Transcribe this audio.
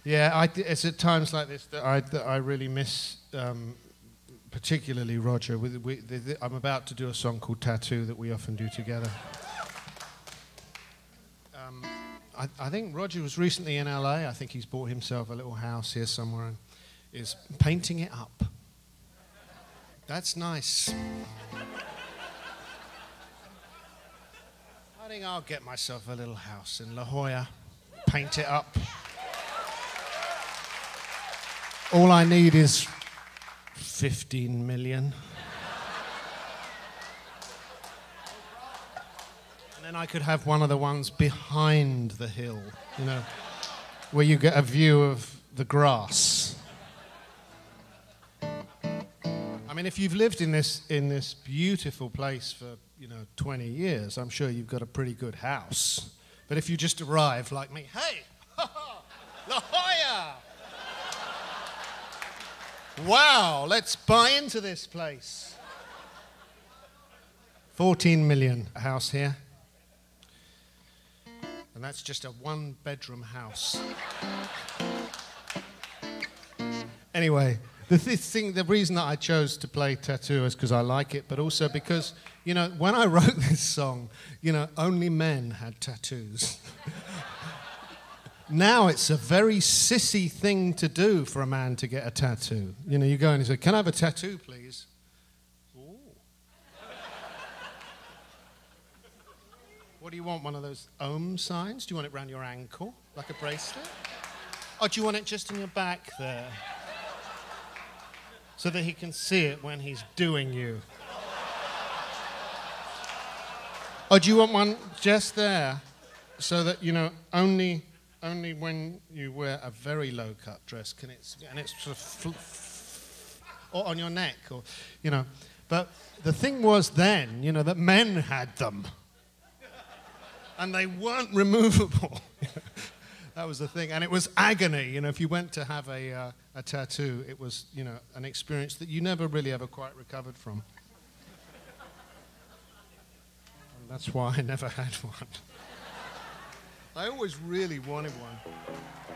Yeah, it's at times like this that I really miss, particularly Roger. I'm about to do a song called Tattoo that we often do together. I think Roger was recently in LA. I think he's bought himself a little house here somewhere and is painting it up. That's nice. I think I'll get myself a little house in La Jolla, paint it up. All I need is 15 million. And then I could have one of the ones behind the hill, you know, where you get a view of the grass. I mean, if you've lived in this beautiful place for, 20 years, I'm sure you've got a pretty good house. But if you just arrive like me, hey, La Jolla! Wow, let's buy into this place. 14 million a house here. And that's just a one-bedroom house. Anyway, the reason that I chose to play Tattoo is because I like it, but also because, when I wrote this song, only men had tattoos. Now it's a very sissy thing to do for a man to get a tattoo. You go and you say, "Can I have a tattoo, please?" Ooh. What do you want, one of those Om signs? Do you want it around your ankle, like a bracelet? Or do you want it just in your back there? So that he can see it when he's doing you. Or do you want one just there, so that, only when you wear a very low-cut dress can it's sort of or on your neck, or But the thing was then, that men had them, and they weren't removable. That was the thing, and it was agony. If you went to have a tattoo, it was an experience that you never really ever quite recovered from. And that's why I never had one. I always really wanted one.